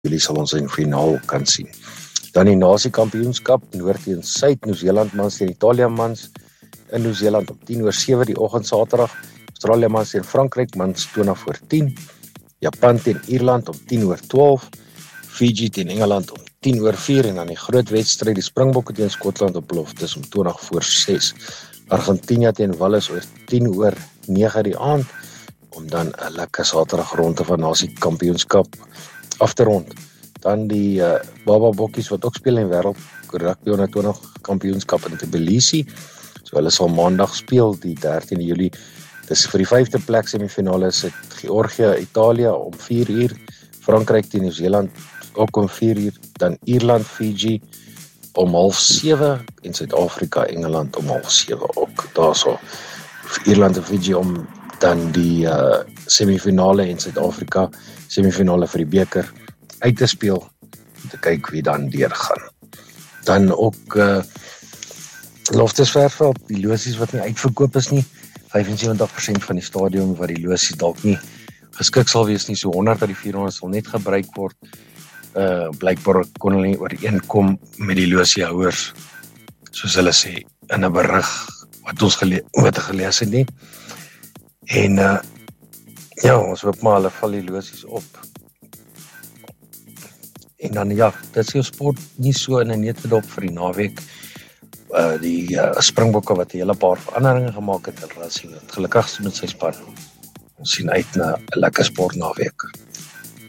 Julie sal ons in finaal kan sien. Dan die Nasie-kampioenskap, Noord teen Suid, Nieu-Seeland mans teen Italië mans in Nieu-Seeland op 10:07 die oggend Saterdag, Australië mans teen Frankryk mans 20:10, Japan teen Ierland om 10:12, Fiji teen Engeland om 10:04 en dan die groot wedstryd die Springbokke teen Skotland op beloftes om 20:06. Argentinië teen Wales oor 10:09 die aand om dan 'n lekker Saterdag ronde van Nasie-kampioenskap af te rond. Dan die Baba Bokkies wat ook speel in wêreld rugby onder 20 kampioenskap in Tbilisi. So hulle sal maandag speel die 13 Julie. Dis vir die 5de plek semifinale is dit Georgië, Italië om 4:00, Frankryk teen Nieu-Seeland ook om 4:00, dan Ierland, Fiji om 6:30 en Suid-Afrika, Engeland om 6:30 ook. Daarso Ierland en Fiji om dan die semifinale en Suid-Afrika semifinale vir die beker uit te speel om te kyk wie dan deurgaan. Dan ook Loftusverveld, die losies wat nie uitverkoop is nie, 75% van die stadion wat die losies dalk nie geskik sal wees nie, so 100 uit die 400 sal net gebruik word. Blykbaar kon hulle nie ooreenkom met die losiehouers, soos hulle sê in 'n berig wat ons gelees het nie. En ons hoop maar hulle val die losies op. En dan dit is jou sport nie so in 'n neutedop vir die naweek. Die Springbokke wat 'n hele paar veranderinge gemaak het, hulle sien dit gelukkig met sy span. Ons sien uit na 'n lekker sport naweek.